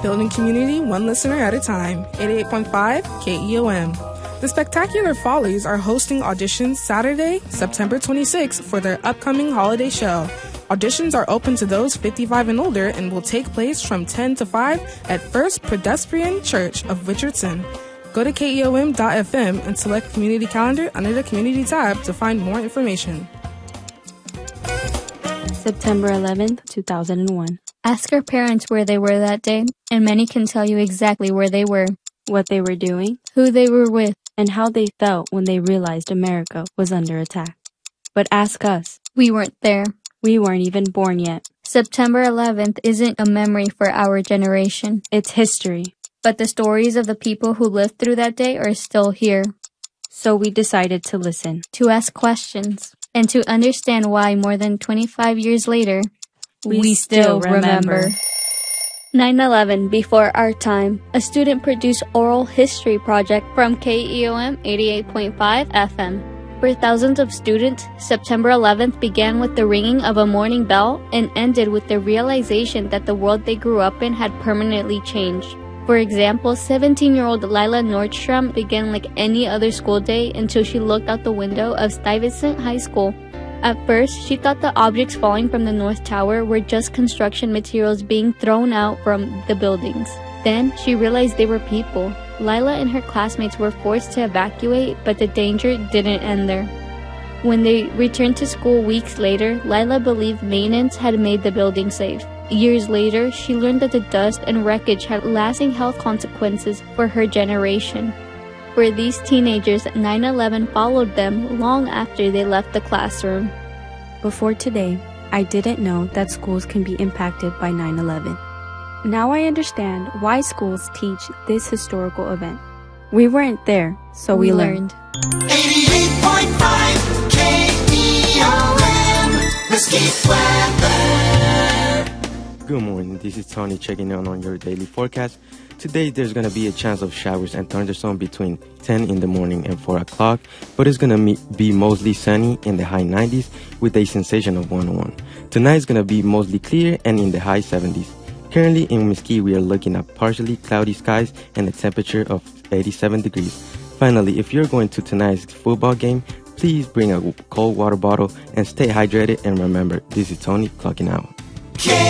building community one listener at a time. 88.5 KEOM. The Spectacular Follies are hosting auditions Saturday, September 26th for their upcoming holiday show. Auditions are open to those 55 and older and will take place from 10 to 5 at First Presbyterian Church of Richardson. Go to KEOM.FM and select Community Calendar under the Community tab to find more information. September 11th, 2001. Ask our parents where they were that day, and many can tell you exactly where they were, what they were doing, who they were with, and how they felt when they realized America was under attack. But ask us. We weren't there. We weren't even born yet. September 11th isn't a memory for our generation. It's history. But the stories of the people who lived through that day are still here. So we decided to listen. To ask questions. And to understand why more than 25 years later, we still remember. 9/11 Before Our Time, a student-produced oral history project from KEOM 88.5 FM. For thousands of students, September 11th began with the ringing of a morning bell and ended with the realization that the world they grew up in had permanently changed. For example, 17-year-old Lila Nordstrom began like any other school day until she looked out the window of Stuyvesant High School. At first, she thought the objects falling from the North Tower were just construction materials being thrown out from the buildings. Then, she realized they were people. Lila and her classmates were forced to evacuate, but the danger didn't end there. When they returned to school weeks later, Lila believed maintenance had made the building safe. Years later, she learned that the dust and wreckage had lasting health consequences for her generation. For these teenagers, 9/11 followed them long after they left the classroom. Before today, I didn't know that schools can be impacted by 9/11. Now I understand why schools teach this historical event. We weren't there, so we learned. 88.5 KEOM, Mesquite Weather. Good morning, this is Tony checking in on your daily forecast. Today there's going to be a chance of showers and thunderstorms between 10 in the morning and 4 o'clock, but it's going to be mostly sunny in the high 90s with a sensation of 101. Tonight is going to be mostly clear and in the high 70s. Currently in Mesquite, we are looking at partially cloudy skies and a temperature of 87 degrees. Finally, if you're going to tonight's football game, please bring a cold water bottle and stay hydrated. And remember, this is Tony clocking out.